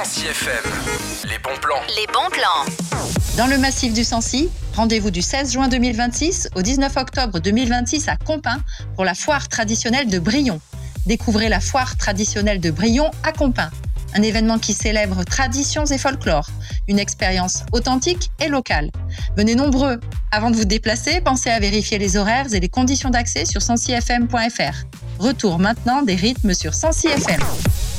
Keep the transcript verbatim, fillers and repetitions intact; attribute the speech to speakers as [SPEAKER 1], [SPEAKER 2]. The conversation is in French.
[SPEAKER 1] Sancy F M. Les bons plans.
[SPEAKER 2] Les bons plans.
[SPEAKER 3] Dans le massif du Sancy, rendez-vous du seize juin deux mille vingt-six au dix-neuf octobre deux mille vingt-six à Compins pour la foire traditionnelle de Brillon. Découvrez la foire traditionnelle de Brillon à Compins. Un événement qui célèbre traditions et folklore. Une expérience authentique et locale. Venez nombreux. Avant de vous déplacer, pensez à vérifier les horaires et les conditions d'accès sur sancy f m point f r. Retour maintenant des rythmes sur Sancy F M.